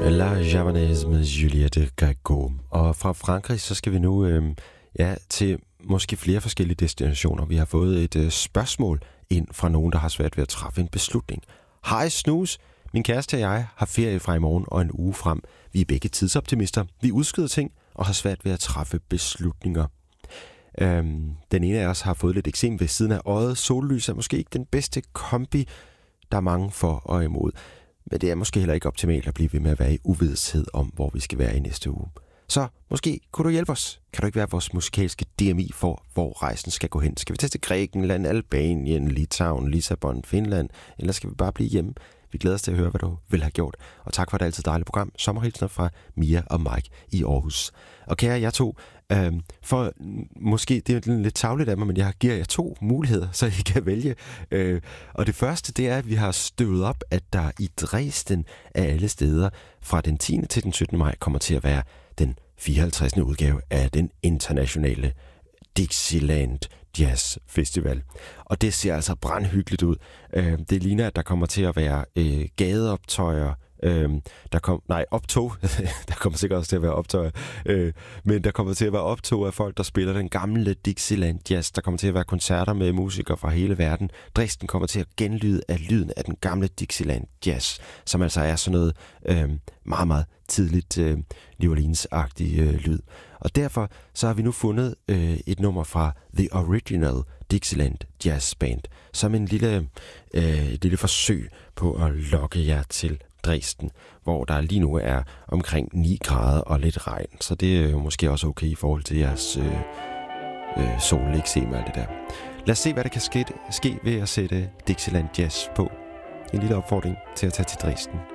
La Javanaise med Juliette Gréco. Og fra Frankrig, så skal vi nu til måske flere forskellige destinationer. Vi har fået et spørgsmål ind fra nogen, der har svært ved at træffe en beslutning. Hej Snus! Min kæreste og jeg har ferie fra i morgen og en uge frem. Vi er begge tidsoptimister. Vi udskyder ting og har svært ved at træffe beslutninger. Den ene af os har fået lidt eksem ved siden af øjet. Sollys er måske ikke den bedste kombi. Der er mange for og imod. Men det er måske heller ikke optimalt at blive ved med at være i uvidshed om, hvor vi skal være i næste uge. Så måske kunne du hjælpe os. Kan du ikke være vores musikalske DMI for, hvor rejsen skal gå hen? Skal vi tage til Grækenland, Albanien, Litauen, Lissabon, Finland? Eller skal vi bare blive hjemme? Vi glæder os til at høre, hvad du vil have gjort. Og tak for et altid dejligt program. Sommerhilsner fra Mia og Mike i Aarhus. Og kære jer to, for måske, det er lidt tarveligt af mig, men jeg giver jer 2 muligheder, så I kan vælge. Og det første, det er, at vi har støvet op, at der i Dresden af alle steder fra den 10. til den 17. maj kommer til at være den 54. udgave af den internationale Dixieland Jazz Festival. Og det ser altså brandhyggeligt ud. Det ligner, at der kommer til at være gadeoptøjer. Optog. Der kommer sikkert også til at være optøjer. Men der kommer til at være optog af folk, der spiller den gamle Dixieland Jazz. Der kommer til at være koncerter med musikere fra hele verden. Dresden kommer til at genlyde af lyden af den gamle Dixieland Jazz, som altså er sådan noget meget, meget tidligt New Orleans-agtig lyd. Og derfor så har vi nu fundet et nummer fra The Original Dixieland Jazz Band, som et lille forsøg på at lokke jer til Dresden, hvor der lige nu er omkring 9 grader og lidt regn. Så det er jo måske også okay i forhold til jeres soleksem og alt det der. Lad os se, hvad der kan ske ved at sætte Dixieland Jazz på. En lille opfordring til at tage til Dresden.